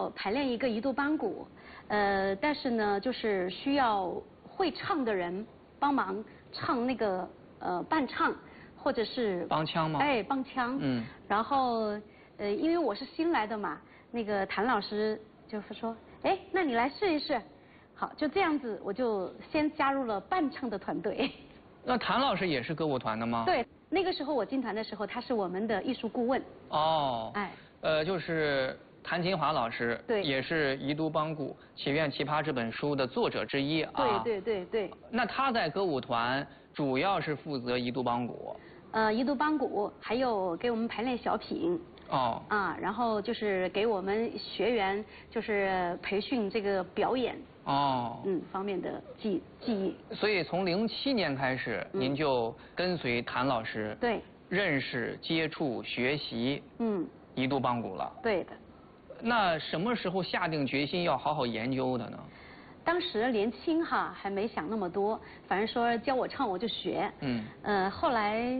要排练一个一度班鼓，但是呢，就是需要会唱的人帮忙唱那个伴唱，或者是帮腔吗？ 哎，帮腔。嗯。然后因为我是新来的嘛，那个谭老师就是说，哎，那你来试一试。好，就这样子，我就先加入了伴唱的团队。 那谭老师也是歌舞团的吗？ 对，那个时候我进团的时候，他是我们的艺术顾问。 哦。 哎。 就是谭金华老师， 对， 也是宜都邦鼓祈愿奇葩这本书的作者之一啊。 对。 那他在歌舞团主要是负责宜都邦鼓。 宜都邦鼓，还有给我们排练小品。 哦。 啊，然后就是给我们学员就是培训这个表演。 哦。 方面的技艺。 所以从07年开始，您就跟随谭老师。 对。 认识、接触、学习。宜都邦鼓了。 对的。 那什么时候下定决心要好好研究的呢？ 当时年轻哈，还没想那么多，反正说教我唱我就学。后来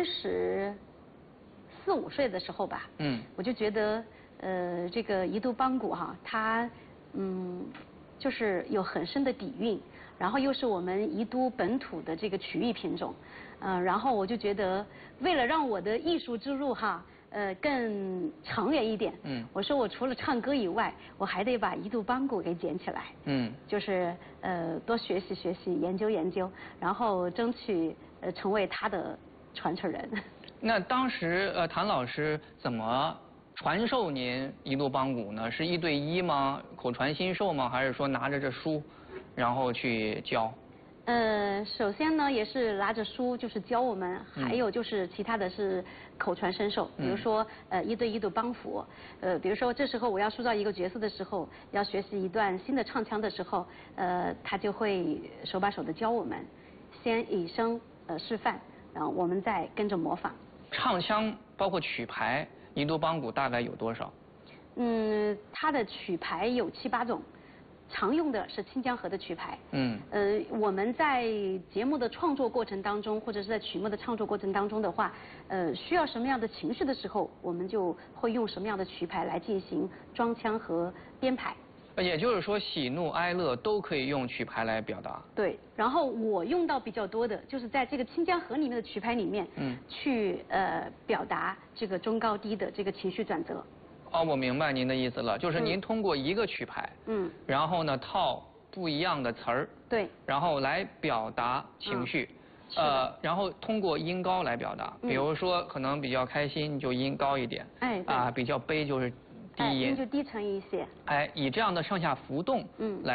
34、5岁的时候吧。我就觉得这个宜都邦鼓哈，它就是有很深的底蕴，然后又是我们宜都本土的这个曲艺品种。然后我就觉得，为了让我的艺术之路哈。更长远一点。我说我除了唱歌以外，我还得把宜都邦鼓给捡起来。就是多学习学习，研究研究，然后争取成为他的传承人。 那当时谭老师怎么传授您宜都邦鼓呢？是1对1吗？口传心授吗？还是说拿着这书，然后去教？ 首先呢，也是拿着书就是教我们，还有就是其他的是口传身授，比如说1对1的帮扶，比如说这时候我要塑造一个角色的时候，要学习一段新的唱腔的时候，他就会手把手的教我们，先以声示范，然后我们再跟着模仿。 唱腔包括曲牌，宜都邦鼓大概有多少？ 它的曲牌有7、8种。常用的是清江河的曲牌。我们在节目的创作过程当中，或者是在曲目的创作过程当中的话，需要什么样的情绪的时候，我们就会用什么样的曲牌来进行装腔和编排。 也就是说，喜怒哀乐都可以用曲牌来表达。 对，然后我用到比较多的就是在这个清江河里面的曲牌里面，去表达这个中高低的这个情绪转折。 哦，我明白您的意思了，就是您通过一个曲牌，然后呢套不一样的词儿， 对， 然后来表达情绪，然后通过音高来表达，比如说可能比较开心就音高一点，比较悲就是低音， 就低沉一些， 以这样的上下浮动，来。